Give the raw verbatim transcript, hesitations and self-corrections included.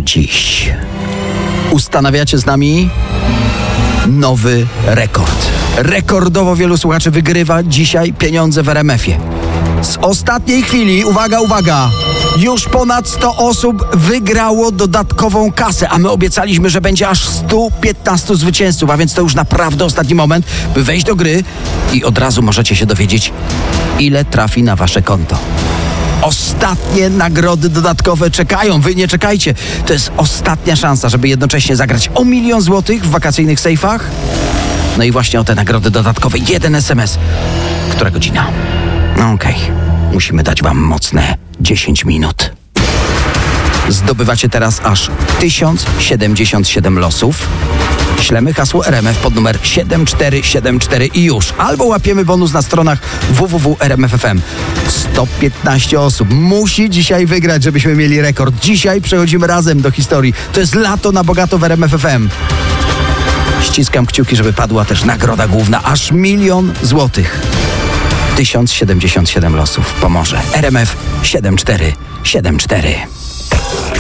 dziś ustanawiacie z nami nowy rekord. Rekordowo wielu słuchaczy wygrywa dzisiaj pieniądze w R M F ie. Z ostatniej chwili, uwaga, uwaga, już ponad sto osób wygrało dodatkową kasę, a my obiecaliśmy, że będzie aż stu piętnastu zwycięzców, a więc to już naprawdę ostatni moment, by wejść do gry i od razu możecie się dowiedzieć, ile trafi na wasze konto. Ostatnie nagrody dodatkowe czekają, wy nie czekajcie. To jest ostatnia szansa, żeby jednocześnie zagrać o milion złotych w wakacyjnych sejfach. No i właśnie o te nagrody dodatkowe. Jeden es em es. Która godzina? No okej, okay. Musimy dać wam mocne dziesięć minut. Zdobywacie teraz aż tysiąc siedemdziesiąt siedem losów. Ślemy hasło R M F pod numer siedem cztery siedem cztery i już. Albo łapiemy bonus na stronach w w w kropka r m f f m. sto piętnaście osób musi dzisiaj wygrać, żebyśmy mieli rekord. Dzisiaj przechodzimy razem do historii. To jest lato na bogato w R M F F M. Ściskam kciuki, żeby padła też nagroda główna. Aż milion złotych. tysiąc siedemdziesiąt siedem losów pomoże. R M F siedem cztery siedem cztery.